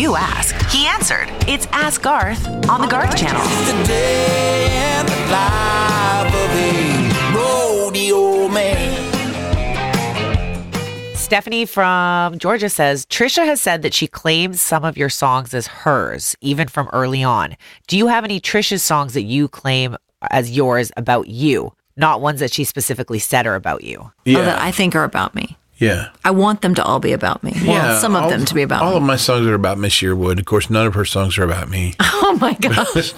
you ask. He answered. It's Ask Garth on the Garth Channel. The day and the life of a rodeo man. Stephanie from Georgia says, Trisha has said that she claims some of your songs as hers, even from early on. Do you have any Trisha's songs that you claim as yours about you? Not ones that she specifically said are about you. Yeah. Or that I think are about me. Yeah. I want them to all be about me. Well, some of them to be about all me. of my songs are about Miss Yearwood. Of course, none of her songs are about me. Oh my gosh.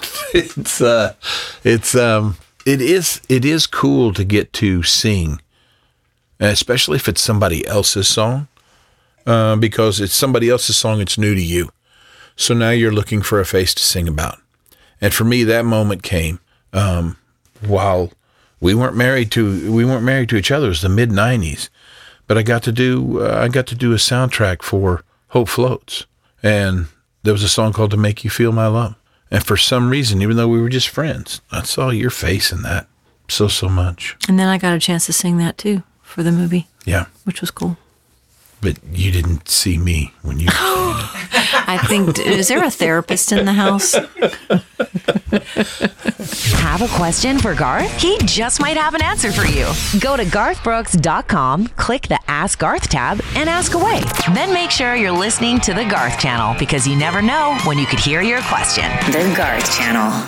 It is cool to get to sing, especially if it's somebody else's song, because it's somebody else's song. It's new to you. So now you're looking for a face to sing about. And for me, that moment came while we weren't married to each other. It was the mid-90s. But I got to do a soundtrack for Hope Floats, and there was a song called "To Make You Feel My Love." And for some reason, even though we were just friends, I saw your face in that so much. And then I got a chance to sing that too for the movie. Yeah, which was cool. But you didn't see me when you. I think, is there a therapist in the house? Have a question for Garth? He just might have an answer for you. Go to garthbrooks.com, click the Ask Garth tab, and ask away. Then make sure you're listening to the Garth Channel, because you never know when you could hear your question. The Garth Channel.